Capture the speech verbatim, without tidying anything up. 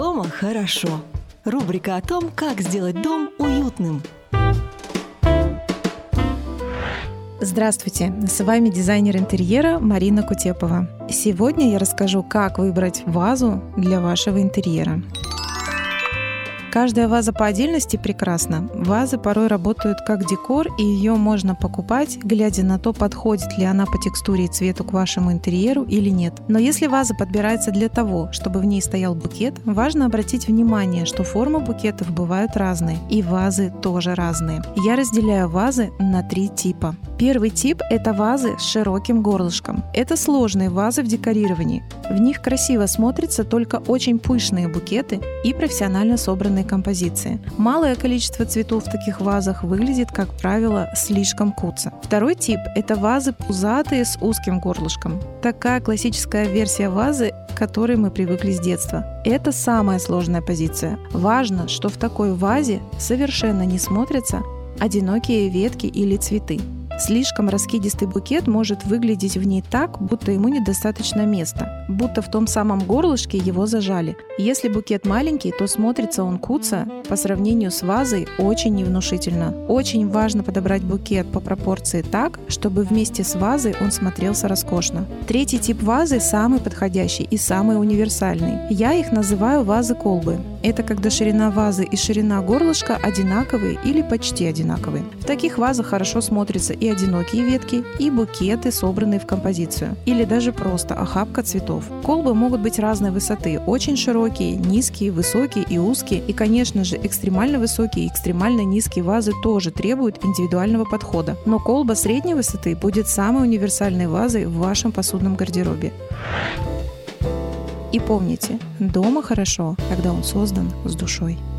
Дома хорошо. Рубрика о том, как сделать дом уютным. Здравствуйте, с вами дизайнер интерьера Марина Кутепова. Сегодня я расскажу, как выбрать вазу для вашего интерьера. Каждая ваза по отдельности прекрасна. Вазы порой работают как декор, и ее можно покупать, глядя на то, подходит ли она по текстуре и цвету к вашему интерьеру или нет. Но если ваза подбирается для того, чтобы в ней стоял букет, важно обратить внимание, что формы букетов бывают разные, и вазы тоже разные. Я разделяю вазы на три типа. Первый тип – это вазы с широким горлышком. Это сложные вазы в декорировании. В них красиво смотрятся только очень пышные букеты и профессионально собранные композиции. Малое количество цветов в таких вазах выглядит, как правило, слишком куцо. Второй тип – это вазы пузатые с узким горлышком. Такая классическая версия вазы, к которой мы привыкли с детства. Это самая сложная позиция. Важно, что в такой вазе совершенно не смотрятся одинокие ветки или цветы. Слишком раскидистый букет может выглядеть в ней так, будто ему недостаточно места, будто в том самом горлышке его зажали. Если букет маленький, то смотрится он куцо, по сравнению с вазой очень невнушительно. Очень важно подобрать букет по пропорции так, чтобы вместе с вазой он смотрелся роскошно. Третий тип вазы самый подходящий и самый универсальный. Я их называю вазы-колбы. Это когда ширина вазы и ширина горлышка одинаковые или почти одинаковые. В таких вазах хорошо смотрятся и одинокие ветки, и букеты, собранные в композицию, или даже просто охапка цветов. Колбы могут быть разной высоты, очень широкие, низкие, высокие и узкие, и, конечно же, экстремально высокие и экстремально низкие вазы тоже требуют индивидуального подхода. Но колба средней высоты будет самой универсальной вазой в вашем посудном гардеробе. И помните, дома хорошо, когда он создан с душой.